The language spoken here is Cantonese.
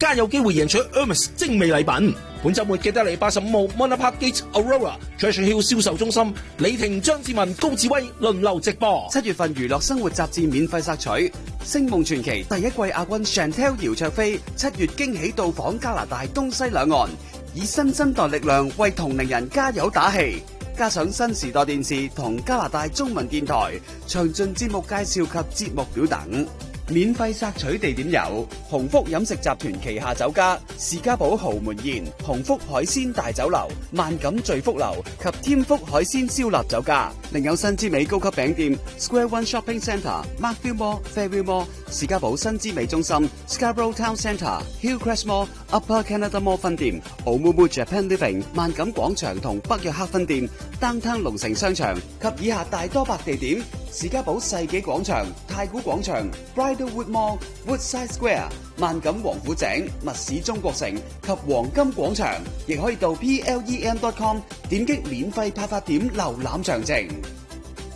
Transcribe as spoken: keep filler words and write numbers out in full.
皆有機會贏取 Hermes 精美禮品。本週末記得嚟八十五號 Manor Park Gate Aurora Treasure Hill 銷售中心，李婷、張志文、高志威輪流直播。 七月份娛樂生活雜誌免費索取，《星夢傳奇》第一季亞軍 Chantel 姚焯菲七月驚喜到訪加拿大東西兩岸，以新生代力量為同齡人加油打氣。加上新時代電視同加拿大中文電台詳盡節目介紹及節目表等。免費索取地點有鴻福飲食集團旗下酒家士嘉堡豪門宴、鴻福海鮮大酒樓、萬錦聚福樓及添福海鮮燒臘酒家。另有新之美高級餅店 Square One Shopping Centre、Markville Mall、Fairview Mall、士嘉堡新之美中心、Scarborough Town Centre、Hillcrest Mall、Upper Canada Mall 分店、Oumuamua Japan Living、萬錦廣場同北約克分店、Downtown 龍城商場及以下大多百地點。士嘉堡世紀廣場、太古廣場、Bridlewood Mall、Woodside Square、萬錦王府井、密市中國城及黃金廣場，亦可以到 P L E M dot com 點擊免費派發點瀏覽詳情。